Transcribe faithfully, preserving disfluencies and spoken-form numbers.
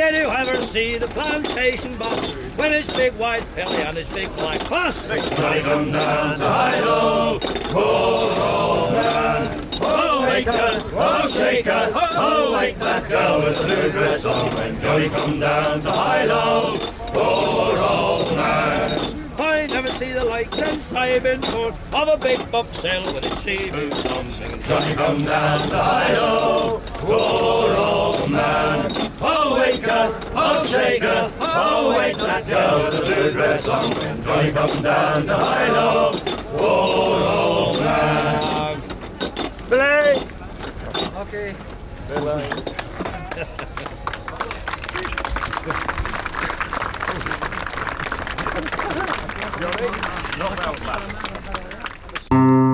Did you ever see the plantation boss with his big white filly and his big black cross? Johnny come down to high-low, poor old man. Oh, wake her, oh, shake her, oh, wake that girl with the blue dress on. When Johnny come down to high-low, poor old man. I never see the like since I've been born of a big bucksail with its sea boots on, singing Johnny come down to high-low, poor old man. Oh, wake her, oh, shake her, oh, wake that girl with the blue dress on. When Johnny come down to high-low, poor old man. Play! Okay. Not well, lad.